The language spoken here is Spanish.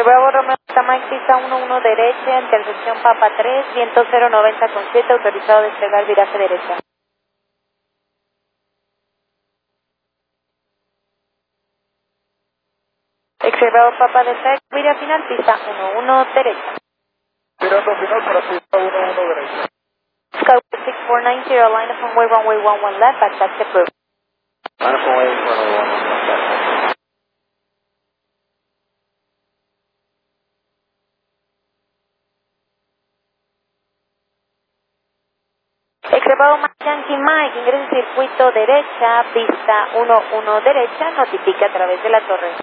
Bravo Romeo Mike, pista 11 derecha, intersección Papa 3, viento 090 con 7, autorizado a despegar viraje derecha. Bravo Papa Defect, vira final, pista 11 derecha. Virando final para pista 11 derecha. Sky 6490, line up on way runway 11 left, attach approved. Line up on way runway 11 left. Bravo Yankee Mike, ingresa circuito derecha, pista 11 derecha, notifica a través de la torre.